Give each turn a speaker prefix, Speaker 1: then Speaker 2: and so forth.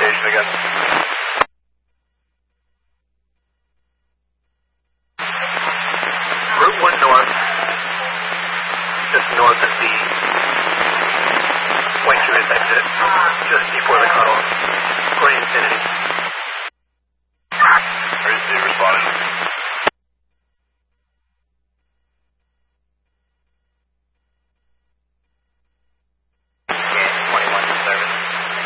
Speaker 1: station again. Route 1 north, just north of the Point Judith exit, just before the cutoff.